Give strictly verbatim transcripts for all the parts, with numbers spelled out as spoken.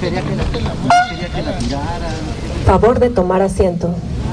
Favor de tomar asiento.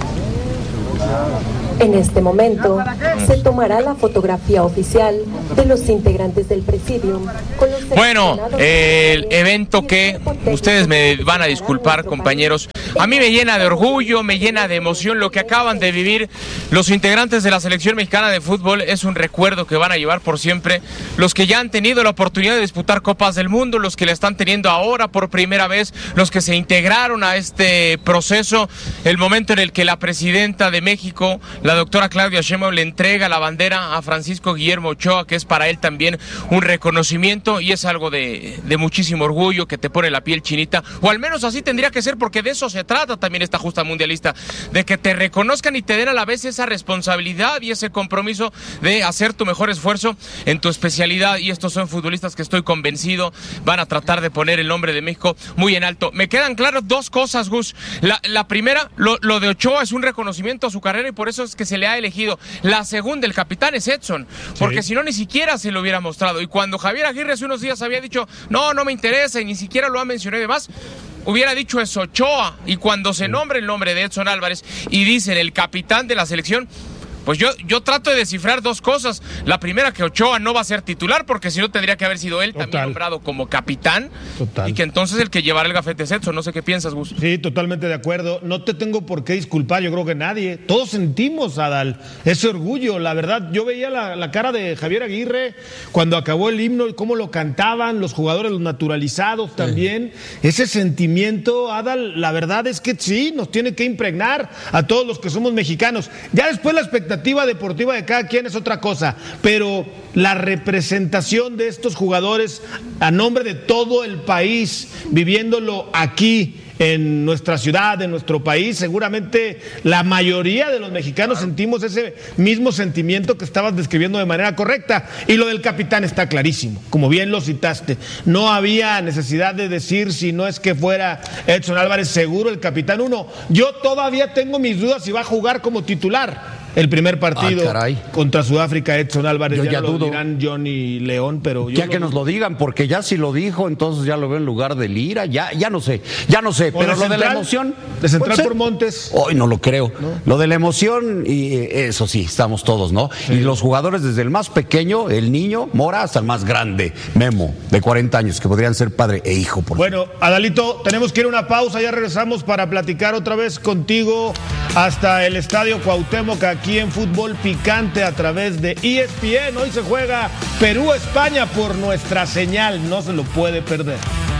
En este momento se tomará la fotografía oficial de los integrantes del Presidium. Con los bueno, el evento que ustedes me van a disculpar, compañeros, a mí me llena de orgullo, me llena de emoción lo que acaban de vivir los integrantes de la selección mexicana de fútbol. Es un recuerdo que van a llevar por siempre los que ya han tenido la oportunidad de disputar Copas del Mundo, los que la están teniendo ahora por primera vez, los que se integraron a este proceso, el momento en el que la presidenta de México, la doctora Claudia Sheinbaum, le entrega la bandera a Francisco Guillermo Ochoa, que es para él también un reconocimiento, y es algo de, de muchísimo orgullo, que te pone la piel chinita, o al menos así tendría que ser, porque de eso se trata también esta justa mundialista, de que te reconozcan y te den a la vez esa responsabilidad y ese compromiso de hacer tu mejor esfuerzo en tu especialidad, y estos son futbolistas que estoy convencido van a tratar de poner el nombre de México muy en alto. Me quedan claras dos cosas, Gus. La, la primera, lo, lo de Ochoa es un reconocimiento a su carrera y por eso es que se le ha elegido. La segunda, el capitán es Edson, porque sí. Si no ni siquiera se lo hubiera mostrado, y cuando Javier Aguirre hace unos días había dicho, no, no me interesa, y ni siquiera lo ha mencionado y demás, hubiera dicho es Ochoa, y cuando se nombre el nombre de Edson Álvarez y dicen el capitán de la selección, pues yo, yo trato de descifrar dos cosas. La primera, que Ochoa no va a ser titular, porque si no tendría que haber sido él Total. también nombrado como capitán. Total. Y que entonces el que llevará el gafete es Edson. No sé qué piensas, Gus. Sí, totalmente de acuerdo. No te tengo por qué disculpar, yo creo que nadie. Todos sentimos, Adal, ese orgullo. La verdad, yo veía la, la cara de Javier Aguirre cuando acabó el himno y cómo lo cantaban los jugadores, los naturalizados también. Sí. Ese sentimiento, Adal, la verdad es que sí, nos tiene que impregnar a todos los que somos mexicanos. Ya después la expectativa deportiva de cada quien es otra cosa, pero la representación de estos jugadores a nombre de todo el país, viviéndolo aquí en nuestra ciudad, en nuestro país, seguramente la mayoría de los mexicanos sentimos ese mismo sentimiento que estabas describiendo de manera correcta. Y lo del capitán está clarísimo, como bien lo citaste. No había necesidad de decir si no es que fuera Edson Álvarez, seguro el capitán uno. Yo todavía tengo mis dudas si va a jugar como titular el primer partido ah, contra Sudáfrica. Edson Álvarez, yo ya, ya lo dudo. dirán Johnny León, pero yo ya que dudo. Nos lo digan, porque ya si lo dijo, entonces ya lo veo en lugar de Lira, ya, ya no sé, ya no sé, o pero de lo central, de la emoción. De central por Montes. Hoy no lo creo. ¿No? Lo de la emoción, y eso sí, estamos todos, ¿no? Sí. Y los jugadores, desde el más pequeño, el niño, Mora, hasta el más grande, Memo, de cuarenta años, que podrían ser padre e hijo. Por bueno, Adalito, tenemos que ir a una pausa, ya regresamos para platicar otra vez contigo hasta el Estadio Cuauhtémoc, aquí en Fútbol Picante a través de E S P N. Hoy se juega Perú-España por nuestra señal, no se lo puede perder.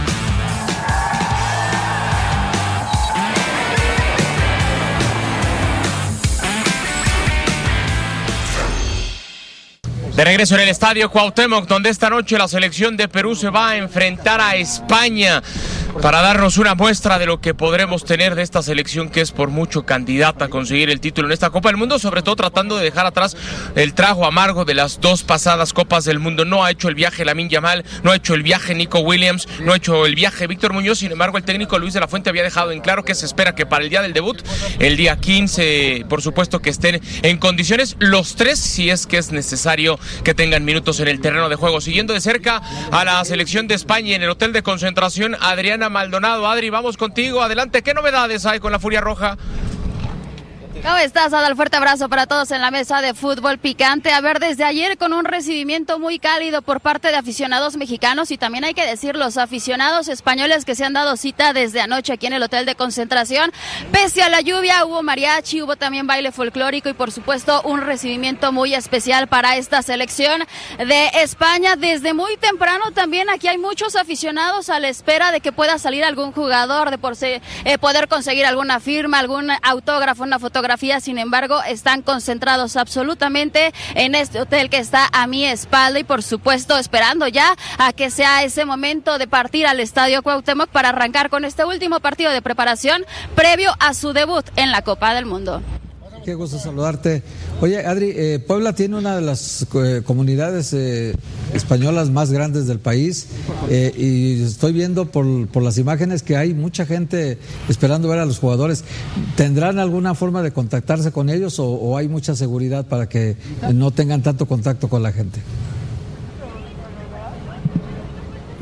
De regreso en el Estadio Cuauhtémoc, donde esta noche la selección de Perú se va a enfrentar a España para darnos una muestra de lo que podremos tener de esta selección, que es por mucho candidata a conseguir el título en esta Copa del Mundo, sobre todo tratando de dejar atrás el trago amargo de las dos pasadas Copas del Mundo. No ha hecho el viaje Lamine Yamal, no ha hecho el viaje Nico Williams, no ha hecho el viaje Víctor Muñoz. Sin embargo, el técnico Luis de la Fuente había dejado en claro que se espera que para el día del debut, el día quince, por supuesto que estén en condiciones los tres, si es que es necesario que tengan minutos en el terreno de juego. Siguiendo de cerca a la selección de España en el hotel de concentración, Adriana Maldonado. Adri, vamos contigo, adelante. ¿Qué novedades hay con la Furia Roja? ¿Cómo estás, Adal? Fuerte abrazo para todos en la mesa de Fútbol Picante. A ver, desde ayer con un recibimiento muy cálido por parte de aficionados mexicanos, y también hay que decir los aficionados españoles que se han dado cita desde anoche aquí en el hotel de concentración. Pese a la lluvia, hubo mariachi, hubo también baile folclórico y por supuesto un recibimiento muy especial para esta selección de España. Desde muy temprano también aquí hay muchos aficionados a la espera de que pueda salir algún jugador, de por se, eh, poder conseguir alguna firma, algún autógrafo, una fotografía. Sin embargo, están concentrados absolutamente en este hotel que está a mi espalda y por supuesto esperando ya a que sea ese momento de partir al Estadio Cuauhtémoc para arrancar con este último partido de preparación previo a su debut en la Copa del Mundo. Qué gusto saludarte. Oye, Adri, eh, Puebla tiene una de las eh, comunidades eh, españolas más grandes del país eh, y estoy viendo por, por las imágenes que hay mucha gente esperando ver a los jugadores. ¿Tendrán alguna forma de contactarse con ellos o, o hay mucha seguridad para que no tengan tanto contacto con la gente?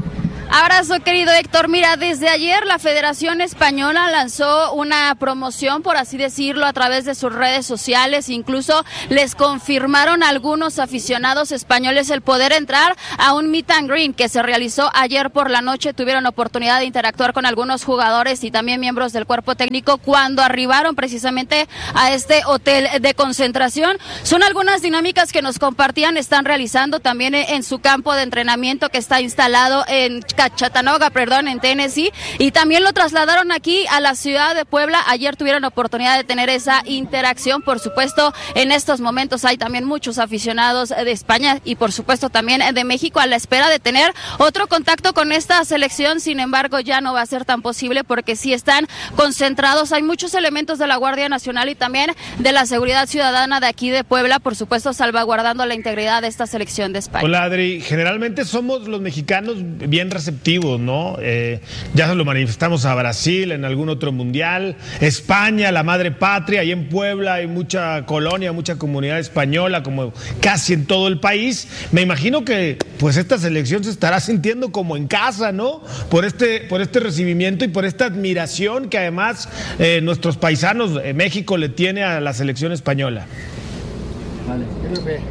Abrazo, querido Héctor. Mira, desde ayer la Federación Española lanzó una promoción, por así decirlo, a través de sus redes sociales. Incluso les confirmaron a algunos aficionados españoles el poder entrar a un meet and greet que se realizó ayer por la noche. Tuvieron oportunidad de interactuar con algunos jugadores y también miembros del cuerpo técnico cuando arribaron precisamente a este hotel de concentración. Son algunas dinámicas que nos compartían, están realizando también en su campo de entrenamiento que está instalado en Chattanooga, perdón, en Tennessee, y también lo trasladaron aquí a la ciudad de Puebla. Ayer tuvieron oportunidad de tener esa interacción. Por supuesto, en estos momentos hay también muchos aficionados de España y por supuesto también de México a la espera de tener otro contacto con esta selección. Sin embargo, ya no va a ser tan posible porque sí están concentrados. Hay muchos elementos de la Guardia Nacional y también de la Seguridad Ciudadana de aquí de Puebla, por supuesto salvaguardando la integridad de esta selección de España. Hola, Adri. Generalmente somos los mexicanos bien receptivos, ¿no? Eh, ya se lo manifestamos a Brasil en algún otro mundial, España, la madre patria, ahí en Puebla hay mucha colonia, mucha comunidad española, como casi en todo el país. Me imagino que pues esta selección se estará sintiendo como en casa, ¿no? Por este, por este recibimiento y por esta admiración que además eh, nuestros paisanos, eh, México le tiene a la selección española. Vale.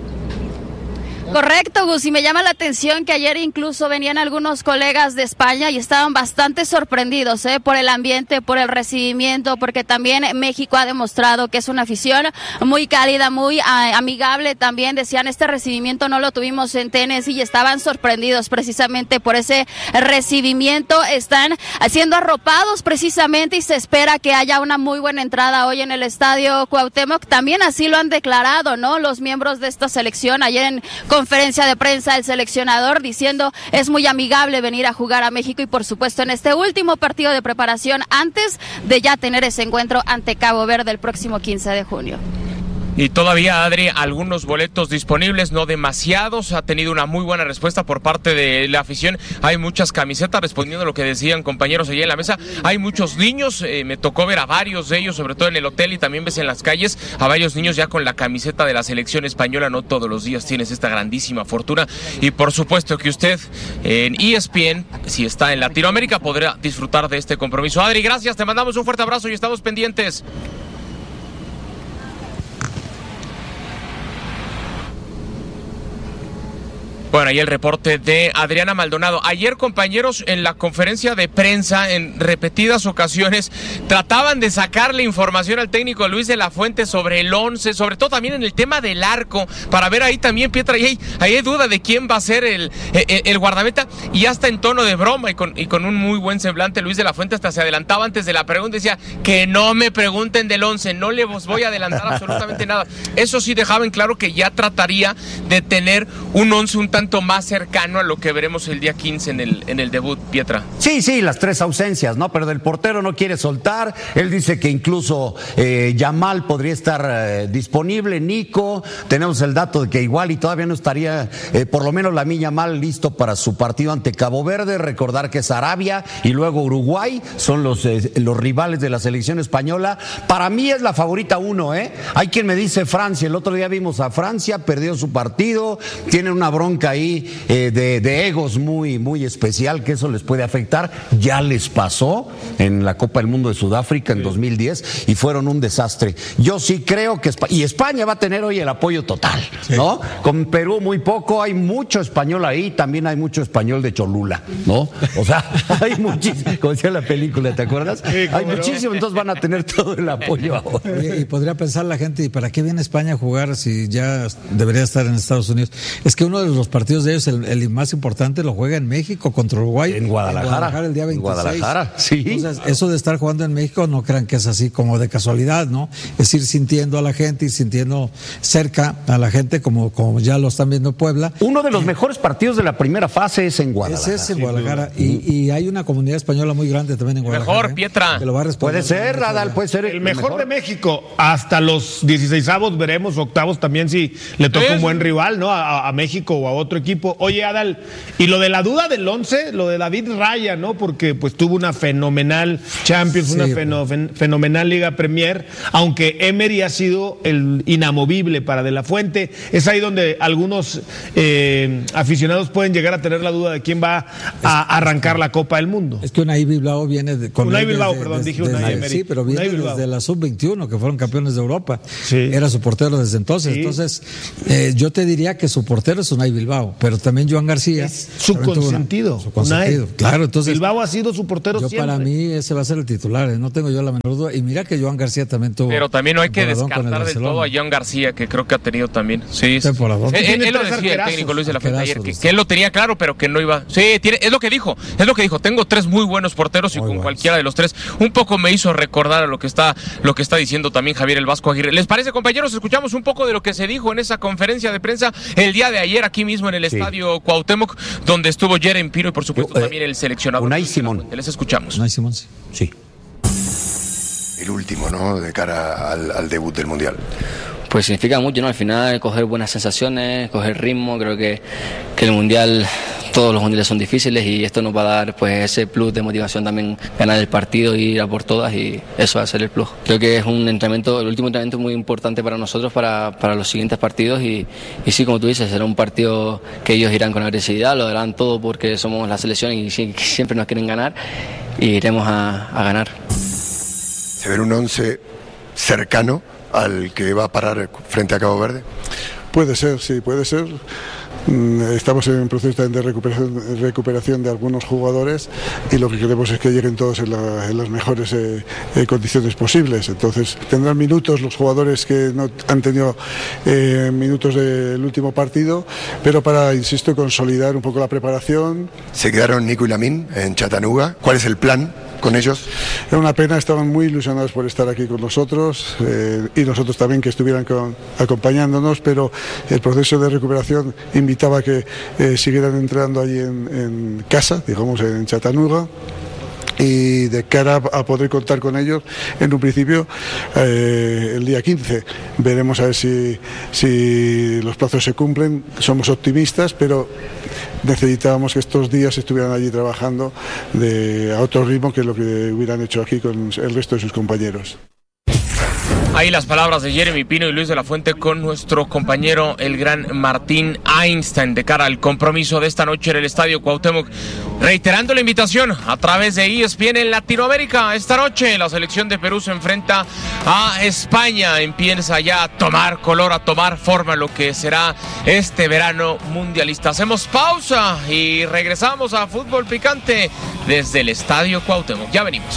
Correcto, Gus, y me llama la atención que ayer incluso venían algunos colegas de España y estaban bastante sorprendidos ¿eh? por el ambiente, por el recibimiento, porque también México ha demostrado que es una afición muy cálida, muy a, amigable también. Decían, este recibimiento no lo tuvimos en Tennessee y estaban sorprendidos precisamente por ese recibimiento. Están siendo arropados precisamente y se espera que haya una muy buena entrada hoy en el Estadio Cuauhtémoc. También así lo han declarado, ¿no? Los miembros de esta selección ayer en conferencia de prensa el seleccionador diciendo es muy amigable venir a jugar a México y por supuesto en este último partido de preparación antes de ya tener ese encuentro ante Cabo Verde el próximo quince de junio. Y todavía, Adri, algunos boletos disponibles, no demasiados. Ha tenido una muy buena respuesta por parte de la afición. Hay muchas camisetas, respondiendo a lo que decían compañeros allí en la mesa. Hay muchos niños, eh, me tocó ver a varios de ellos, sobre todo en el hotel, y también ves en las calles a varios niños ya con la camiseta de la selección española. No todos los días tienes esta grandísima fortuna. Y por supuesto que usted en E S P N, si está en Latinoamérica, podrá disfrutar de este compromiso. Adri, gracias, te mandamos un fuerte abrazo y estamos pendientes. Bueno, ahí el reporte de Adriana Maldonado. Ayer, compañeros, en la conferencia de prensa, en repetidas ocasiones, trataban de sacarle información al técnico Luis de la Fuente sobre el once, sobre todo también en el tema del arco, para ver ahí también, Pietra, ahí hay, ahí hay duda de quién va a ser el, el, el guardameta, y hasta en tono de broma y con, y con un muy buen semblante, Luis de la Fuente hasta se adelantaba antes de la pregunta, decía que no me pregunten del once, no les voy a adelantar absolutamente nada. Eso sí dejaba en claro que ya trataría de tener un once un tanto más cercano a lo que veremos el día quince en el, en el debut, Pietra. Sí, sí, las tres ausencias, ¿no? Pero el portero no quiere soltar. Él dice que incluso eh, Yamal podría estar eh, disponible, Nico. Tenemos el dato de que igual y todavía no estaría, eh, por lo menos Lamine Yamal, listo para su partido ante Cabo Verde. Recordar que es Arabia y luego Uruguay son los, eh, los rivales de la selección española. Para mí es la favorita uno, ¿eh? Hay quien me dice Francia. El otro día vimos a Francia, perdió su partido, tiene una bronca ahí eh, de, de egos muy, muy especial, que eso les puede afectar. Ya les pasó en la Copa del Mundo de Sudáfrica en sí. dos mil diez y fueron un desastre. Yo sí creo que Espa- y España va a tener hoy el apoyo total, sí. ¿no? Con Perú muy poco, hay mucho español ahí, también hay mucho español de Cholula, ¿no? O sea, hay muchísimo, como decía la película, ¿te acuerdas? Sí, hay muchísimo, entonces van a tener todo el apoyo ahora. Y, y podría pensar la gente, ¿y para qué viene España a jugar si ya debería estar en Estados Unidos? Es que uno de los partidos de ellos, el, el más importante, lo juega en México contra Uruguay. En Guadalajara. En Guadalajara el día veintiséis. En Guadalajara, sí. Entonces, eso de estar jugando en México, no crean que es así como de casualidad, ¿no? Es ir sintiendo a la gente, ir sintiendo cerca a la gente, como, como ya lo están viendo en Puebla. Uno de los mejores partidos de la primera fase es en Guadalajara. Ese es en Guadalajara. Y, y hay una comunidad española muy grande también en Guadalajara. Mejor, Pietra. Que lo va a puede ser, Radal, puede ser. El mejor, mejor de México. Hasta los dieciseisavos veremos, octavos también, si le toca un buen rival, ¿no? A, a México o a otro. otro equipo. Oye, Adal, y lo de la duda del once, lo de David Raya, ¿no? Porque pues tuvo una fenomenal Champions, sí, una feno, fen, fenomenal Liga Premier, aunque Emery ha sido el inamovible para De La Fuente. Es ahí donde algunos eh, aficionados pueden llegar a tener la duda de quién va a arrancar la Copa del Mundo. Es que Unai Bilbao viene de... Con Unai Bilbao, desde, perdón, desde, dije Unai Emery. Sí, pero viene desde la sub veintiuno, que fueron campeones de Europa. Sí. Era su portero desde entonces. Sí. Entonces, eh, yo te diría que su portero es Unai Bilbao, pero también Joan García. Es su consentido. Una, su consentido. Unai. Claro, entonces. Bilbao ha sido su portero yo siempre. Para mí ese va a ser el titular, ¿eh? No tengo yo la menor duda. Y mira que Joan García también tuvo. Pero también no hay que descartar del todo a Joan García, que creo que ha tenido también. Sí. Temporadón. Él, él, él lo decía el técnico Luis de la Fuente ayer, que, que él lo tenía claro, pero que no iba. Sí, tiene, es lo que dijo. Es lo que dijo. Tengo tres muy buenos porteros y muy con buenos. Cualquiera de los tres. Un poco me hizo recordar a lo que está, lo que está diciendo también Javier el Vasco Aguirre. ¿Les parece, compañeros? Escuchamos un poco de lo que se dijo en esa conferencia de prensa el día de ayer aquí mismo en el sí. estadio Cuauhtémoc, donde estuvo Jeremy Pino y por supuesto eh, también el seleccionador. Unai Simón. Les escuchamos. Unai Simón, sí. sí. El último, ¿no? De cara al, al debut del Mundial. Pues significa mucho, ¿no? Al final coger buenas sensaciones, coger ritmo. Creo que, que el Mundial, todos los mundiales son difíciles y esto nos va a dar pues ese plus de motivación también, ganar el partido, ir a por todas y eso va a ser el plus. Creo que es un entrenamiento, el último entrenamiento muy importante para nosotros para, para los siguientes partidos y, y sí, como tú dices, será un partido que ellos irán con agresividad, lo darán todo porque somos la selección y siempre nos quieren ganar y iremos a, a ganar. ¿Se ve un once cercano al que va a parar frente a Cabo Verde? Puede ser, sí, puede ser. Estamos en un proceso de recuperación, recuperación de algunos jugadores y lo que queremos es que lleguen todos en, la, en las mejores eh, eh, condiciones posibles. Entonces tendrán minutos los jugadores que no han tenido eh, minutos del último partido, pero para, insisto, consolidar un poco la preparación. Se quedaron Nico y Lamine en Chattanooga. ¿Cuál es el plan con ellos? Era una pena, estaban muy ilusionados por estar aquí con nosotros eh, y nosotros también que estuvieran con, acompañándonos, pero el proceso de recuperación invitaba a que eh, siguieran entrenando allí en, en casa, digamos en Chattanooga. Y de cara a poder contar con ellos, en un principio, eh, el día quince. Veremos a ver si, si los plazos se cumplen. Somos optimistas, pero necesitábamos que estos días estuvieran allí trabajando de, a otro ritmo que lo que hubieran hecho aquí con el resto de sus compañeros. Ahí las palabras de Jeremy Pino y Luis de la Fuente con nuestro compañero el gran Martín Einstein de cara al compromiso de esta noche en el estadio Cuauhtémoc. Reiterando la invitación a través de E S P N en Latinoamérica. Esta noche la selección de Perú se enfrenta a España. Empieza ya a tomar color, a tomar forma lo que será este verano mundialista. Hacemos pausa y regresamos a Fútbol Picante desde el estadio Cuauhtémoc. Ya venimos.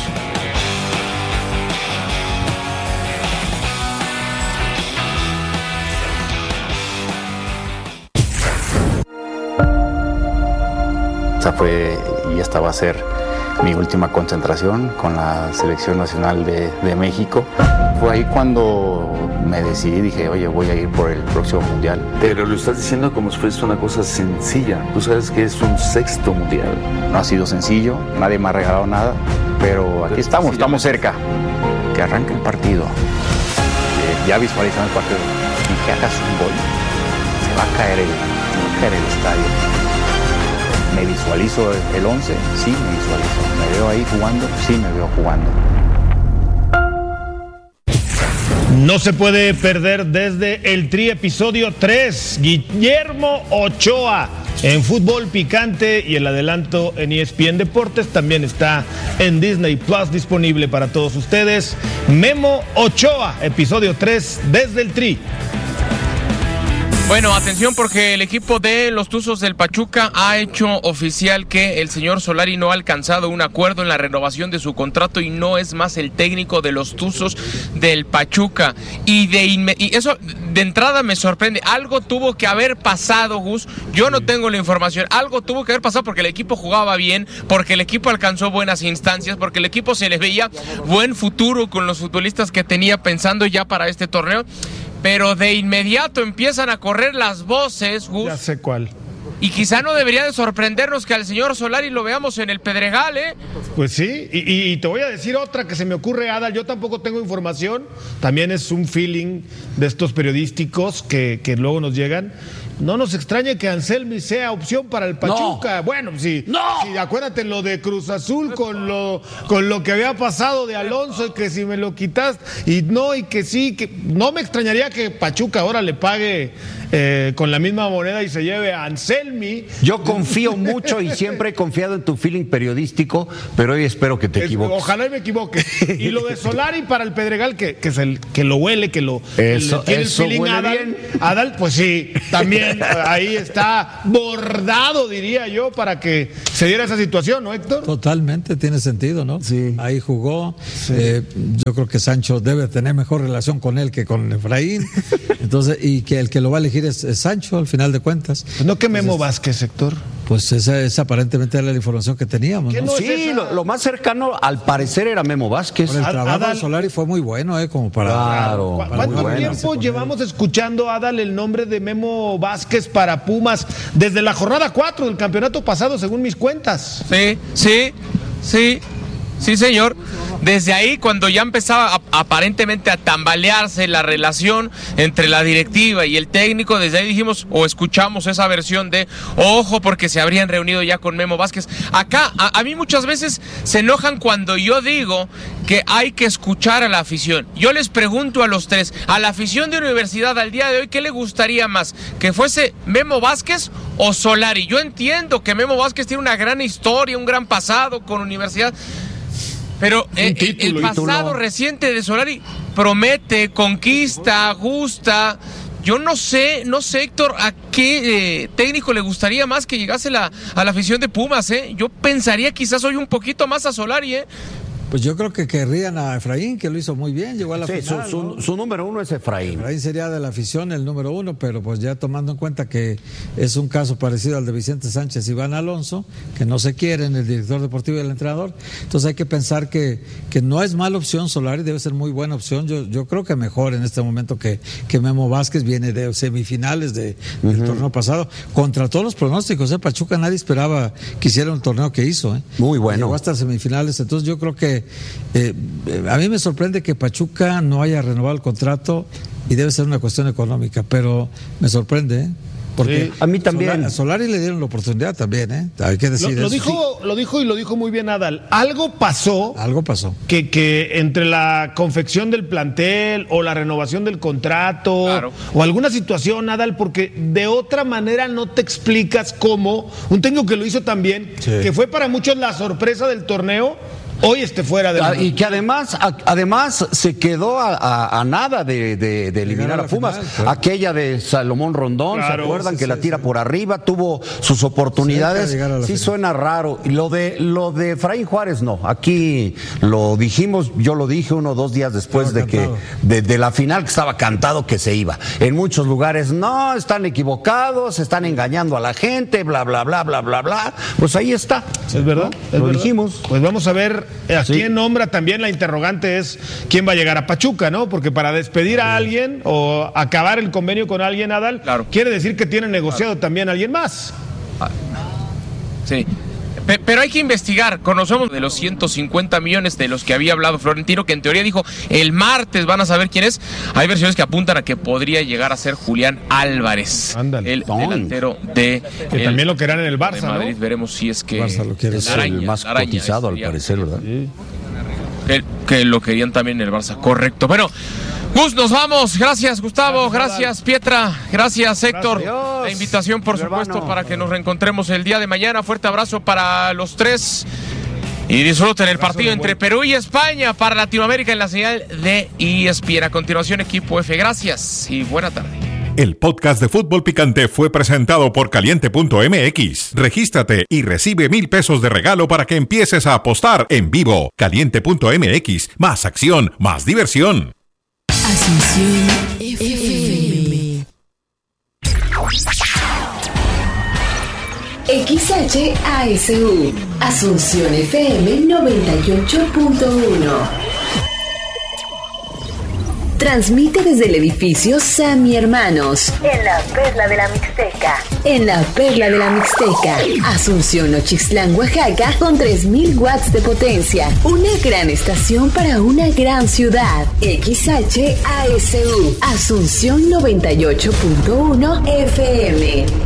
Esta fue y esta va a ser mi última concentración con la Selección Nacional de, de México. Fue ahí cuando me decidí, dije, oye, voy a ir por el próximo Mundial. Pero lo estás diciendo como si fuese una cosa sencilla. Tú sabes que es un sexto Mundial. No ha sido sencillo, nadie me ha regalado nada, pero aquí estamos, estamos cerca. Que arranque el partido. Eh, ya visualizando el partido y que hagas un gol, se va a caer el, se va a caer el estadio. ¿Me visualizo el once? Sí, me visualizo. ¿Me veo ahí jugando? Sí, me veo jugando. No se puede perder desde el Tri episodio tres, Guillermo Ochoa en Fútbol Picante y el adelanto en E S P N Deportes. También está en Disney Plus disponible para todos ustedes. Memo Ochoa, episodio tres desde el Tri. Bueno, atención porque el equipo de los Tuzos del Pachuca ha hecho oficial que el señor Solari no ha alcanzado un acuerdo en la renovación de su contrato y no es más el técnico de los Tuzos del Pachuca. Y de inme- y eso de entrada me sorprende. Algo tuvo que haber pasado, Gus. Yo no tengo la información. Algo tuvo que haber pasado porque el equipo jugaba bien, porque el equipo alcanzó buenas instancias, porque el equipo se les veía buen futuro con los futbolistas que tenía pensando ya para este torneo. Pero de inmediato empiezan a correr las voces, Gus. Ya sé cuál. Y quizá no debería de sorprendernos que al señor Solari lo veamos en el Pedregal, ¿eh? Pues sí, y, y te voy a decir otra que se me ocurre, Adal, yo tampoco tengo información, también es un feeling de estos periodísticos que, que luego nos llegan. No nos extrañe que Anselmi sea opción para el Pachuca. No. Bueno, sí, no. sí, acuérdate lo de Cruz Azul con lo con lo que había pasado de Alonso, y que si me lo quitas, y no, y que sí, que no me extrañaría que Pachuca ahora le pague eh, con la misma moneda y se lleve a Anselmi. Yo confío mucho y siempre he confiado en tu feeling periodístico, pero hoy espero que te es, equivoques. Ojalá y me equivoque. Y lo de Solari para el Pedregal, que, que, es el, que lo huele, que lo eso, que tiene eso el feeling huele Adal, bien. Adal, pues sí, también ahí está bordado, diría yo, para que se diera esa situación, ¿no, Héctor? Totalmente, tiene sentido, ¿no? Sí. Ahí jugó. Sí. Eh, yo creo que Sancho debe tener mejor relación con él que con Efraín. Entonces, y que el que lo va a elegir es, es Sancho, al final de cuentas. Pues no que Memo Entonces, Vázquez, Héctor. Pues esa es aparentemente era la información que teníamos, ¿no? no sí, es lo, lo más cercano al parecer era Memo Vázquez. Por el trabajo Adal, de Solari fue muy bueno, ¿eh? Como para... Claro. Para ¿Cuánto bueno. tiempo llevamos escuchando, Adal, el nombre de Memo Vázquez para Pumas? Desde la jornada cuatro del campeonato pasado, según mis cuentas. Sí, sí, sí, sí, señor. Desde ahí, cuando ya empezaba a, aparentemente a tambalearse la relación entre la directiva y el técnico, desde ahí dijimos o escuchamos esa versión de ojo porque se habrían reunido ya con Memo Vázquez. Acá, a, a mí muchas veces se enojan cuando yo digo que hay que escuchar a la afición. Yo les pregunto a los tres, a la afición de Universidad al día de hoy, ¿qué le gustaría más? ¿Que fuese Memo Vázquez o Solari? Yo entiendo que Memo Vázquez tiene una gran historia, un gran pasado con Universidad, pero eh, título, el pasado reciente de Solari promete, conquista, gusta. Yo no sé, no sé, Héctor, a qué eh, técnico le gustaría más que llegase la, a la afición de Pumas, ¿eh? Yo pensaría quizás hoy un poquito más a Solari, ¿eh? Pues yo creo que querrían a Efraín, que lo hizo muy bien, llegó a la sí, final. Su, ¿no? su, su número uno es Efraín. Efraín sería de la afición el número uno, pero pues ya tomando en cuenta que es un caso parecido al de Vicente Sánchez y Iván Alonso, que no se quieren, el director deportivo y el entrenador, entonces hay que pensar que, que no es mala opción Solari, debe ser muy buena opción. Yo, yo creo que mejor en este momento que, que Memo Vázquez, viene de semifinales de, del uh-huh. torneo pasado, contra todos los pronósticos, ¿eh? Pachuca nadie esperaba que hiciera un torneo que hizo, ¿eh? Muy bueno. Llegó hasta semifinales, entonces yo creo que eh, a mí me sorprende que Pachuca no haya renovado el contrato y debe ser una cuestión económica, pero me sorprende, ¿eh? Porque sí, a mí también. A Solari le dieron la oportunidad también, ¿eh? Hay que decir lo, lo eso. dijo, Sí. lo dijo y lo dijo muy bien Adal. Algo pasó. Algo pasó. Que, que entre la confección del plantel o la renovación del contrato claro. o alguna situación, Adal, porque de otra manera no te explicas cómo un técnico que lo hizo también, sí. que fue para muchos la sorpresa del torneo, hoy esté fuera de la... Y que además a, además se quedó a, a, a nada de, de, de eliminar a Pumas. Final, claro. Aquella de Salomón Rondón, claro, ¿se acuerdan? Sí, que sí, la tira sí. por arriba, tuvo sus oportunidades. Sí, sí suena raro. Y lo de lo de Efraín Juárez, no. Aquí lo dijimos, yo lo dije uno o dos días después estaba de cantado. que de, de la final, que estaba cantado que se iba. En muchos lugares, no, están equivocados, están engañando a la gente, bla, bla, bla, bla, bla, bla. Pues ahí está. Es verdad. ¿No? Es lo verdad. dijimos. Pues vamos a ver a sí. quién nombra. También la interrogante es quién va a llegar a Pachuca, ¿no? Porque para despedir a alguien o acabar el convenio con alguien, Adal, claro. quiere decir que tiene negociado claro. también a alguien más. Ah, sí. Pero hay que investigar, conocemos de los ciento cincuenta millones de los que había hablado Florentino, que en teoría dijo el martes van a saber quién es. Hay versiones que apuntan a que podría llegar a ser Julián Álvarez, Ándale. el Tom. delantero de que el, también lo querrán en el Barça, de Madrid. ¿no? Veremos si es que Barça lo quiere es araña, el más araña, cotizado al parecer, ¿verdad? Sí. Que, que lo querían también en el Barça, correcto. Bueno, Gus, nos vamos. Gracias, Gustavo. Gracias, gracias Pietra. Gracias, Héctor. Gracias. La invitación, por supuesto, hermano. para que nos reencontremos el día de mañana. Fuerte abrazo para los tres. Y disfruten el partido entre Perú y España para Latinoamérica en la señal de E S P N. A continuación, Equipo F. Gracias y buena tarde. El podcast de Fútbol Picante fue presentado por Caliente punto M X. Regístrate y recibe mil pesos de regalo para que empieces a apostar en vivo. Caliente punto M X. Más acción, más diversión. Asunción F M. X H A S U. Asunción F M noventa y ocho punto uno. transmite desde el edificio Sammy Hermanos, en la Perla de la Mixteca. En la Perla de la Mixteca, Asunción Nochixtlán, Oaxaca, con tres mil watts de potencia. Una gran estación para una gran ciudad. X H A S U, Asunción noventa y ocho punto uno F M.